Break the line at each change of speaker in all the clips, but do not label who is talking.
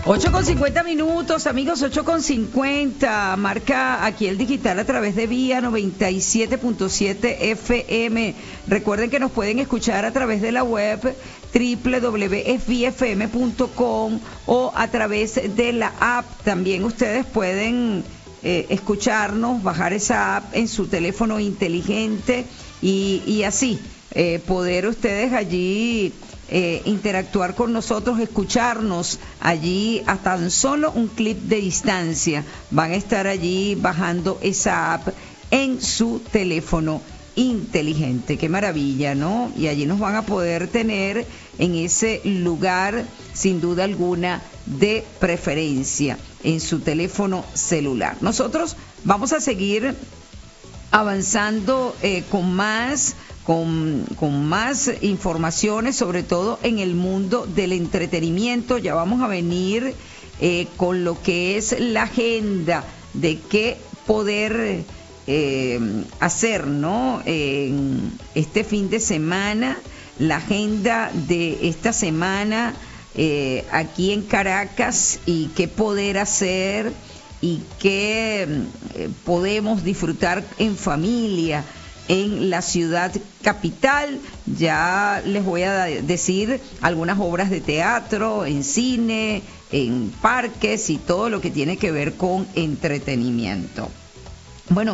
8:50, amigos, 8:50. Marca aquí el digital a través de Vía 97.7 FM. Recuerden que nos pueden escuchar a través de la web www.viafm.com o a través de la app. También ustedes pueden escucharnos, bajar esa app en su teléfono inteligente y así poder ustedes allí interactuar con nosotros, escucharnos allí a tan solo un clic de distancia. Van a estar allí bajando esa app en su teléfono inteligente. Qué maravilla, ¿no? Y allí nos van a poder tener en ese lugar, sin duda alguna, de preferencia, en su teléfono celular. Nosotros vamos a seguir avanzando con más informaciones, sobre todo en el mundo del entretenimiento. Ya vamos a venir con lo que es la agenda de qué poder hacer, ¿no? En este fin de semana, la agenda de esta semana aquí en Caracas y qué poder hacer y qué podemos disfrutar en familia en la ciudad capital. Ya les voy a decir algunas obras de teatro, en cine, en parques y todo lo que tiene que ver con entretenimiento. Bueno,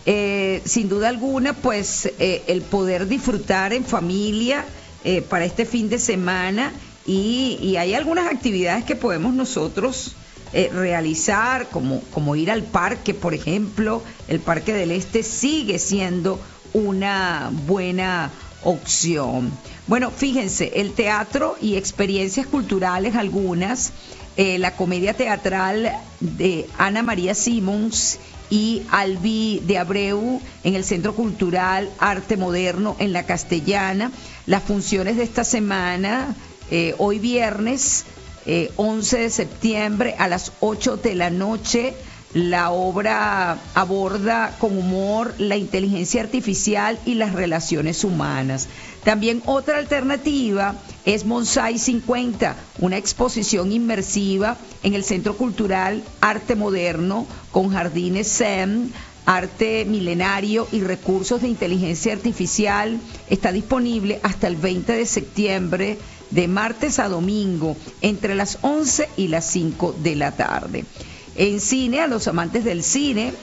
sin duda alguna, pues el poder disfrutar en familia para este fin de semana y hay algunas actividades que podemos nosotros realizar, como ir al parque, por ejemplo. El Parque del Este sigue siendo una buena opción. Bueno, fíjense, el teatro y experiencias culturales algunas, la comedia teatral de Ana María Simons y Albi de Abreu en el Centro Cultural Arte Moderno en La Castellana. Las funciones de esta semana, hoy viernes 11 de septiembre a las 8 de la noche, la obra aborda con humor la inteligencia artificial y las relaciones humanas. También otra alternativa es Monsai 50, una exposición inmersiva en el Centro Cultural Arte Moderno con jardines zen, arte milenario y recursos de inteligencia artificial. Está disponible hasta el 20 de septiembre, de martes a domingo, entre las 11 y las 5 de la tarde. En cine, a los amantes del cine,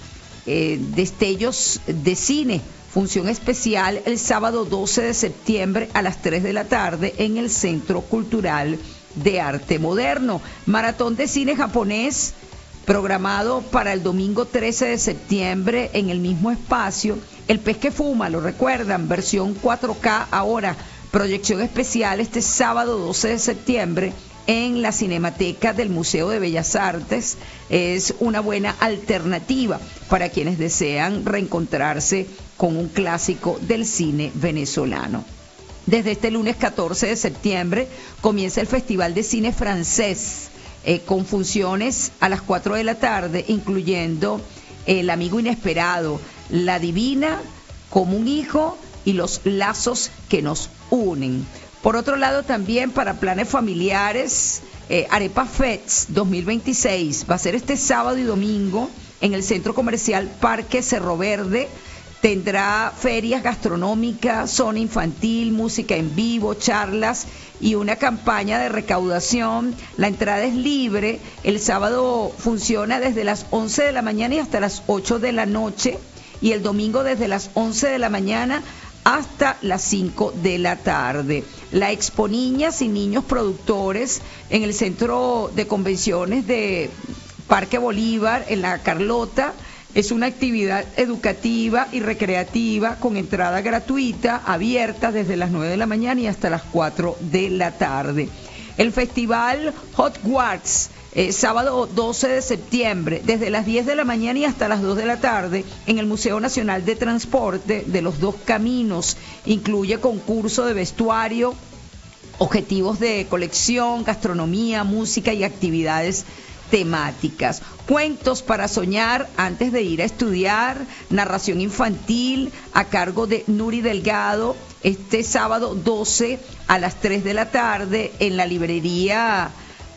destellos de cine, función especial el sábado 12 de septiembre a las 3 de la tarde en el Centro Cultural de Arte Moderno. Maratón de cine japonés, programado para el domingo 13 de septiembre en el mismo espacio. El pez que fuma, lo recuerdan, versión 4K ahora. Proyección especial este sábado 12 de septiembre en la Cinemateca del Museo de Bellas Artes. Es una buena alternativa para quienes desean reencontrarse con un clásico del cine venezolano. Desde este lunes 14 de septiembre comienza el Festival de Cine Francés, con funciones a las 4 de la tarde, incluyendo El Amigo Inesperado, La Divina, Como un Hijo y Los Lazos que nos unen. Por otro lado, también para planes familiares, Arepa Fest 2026 va a ser este sábado y domingo en el Centro Comercial Parque Cerro Verde. Tendrá ferias gastronómicas, zona infantil, música en vivo, charlas y una campaña de recaudación. La entrada es libre. El sábado funciona desde las 11 de la mañana y hasta las 8 de la noche. Y el domingo desde las 11 de la mañana hasta las 5 de la tarde. La Expo Niñas y Niños Productores en el Centro de Convenciones de Parque Bolívar, en la Carlota, es una actividad educativa y recreativa con entrada gratuita, abierta desde las 9 de la mañana y hasta las 4 de la tarde. El Festival Hot Wars, sábado 12 de septiembre, desde las 10 de la mañana y hasta las 2 de la tarde, en el Museo Nacional de Transporte de los Dos Caminos. Incluye concurso de vestuario, objetivos de colección, gastronomía, música y actividades temáticas. Cuentos para soñar antes de ir a estudiar, narración infantil a cargo de Nuri Delgado, este sábado 12 a las 3 de la tarde en la librería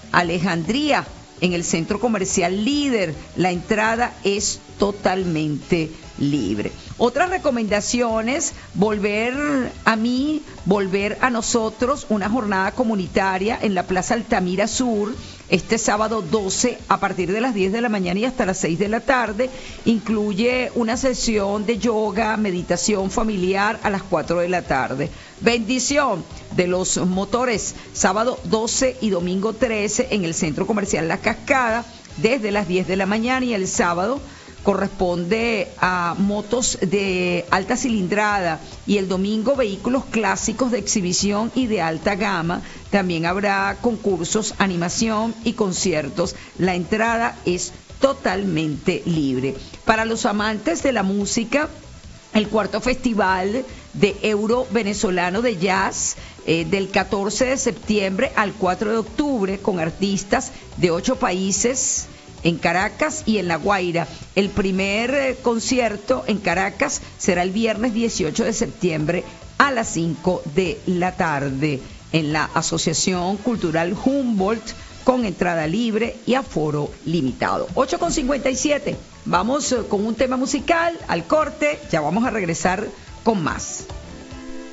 Alejandría, en el Centro Comercial Líder. La entrada es totalmente libre. Otras recomendaciones: volver a mí, volver a nosotros, una jornada comunitaria en la Plaza Altamira Sur, este sábado 12 a partir de las 10 de la mañana y hasta las 6 de la tarde. Incluye una sesión de yoga, meditación familiar a las 4 de la tarde. Bendición de los motores, sábado 12 y domingo 13 en el Centro Comercial La Cascada, desde las 10 de la mañana, y el sábado corresponde a motos de alta cilindrada y el domingo vehículos clásicos de exhibición y de alta gama. También habrá concursos, animación y conciertos. La entrada es totalmente libre. Para los amantes de la música, el cuarto festival de Euro Venezolano de Jazz, del 14 de septiembre al 4 de octubre, con artistas de 8 países en Caracas y en La Guaira. El primer concierto en Caracas será el viernes 18 de septiembre a las 5 de la tarde en la Asociación Cultural Humboldt, con entrada libre y aforo limitado. 8:57. Vamos con un tema musical al corte. Ya vamos a regresar con más.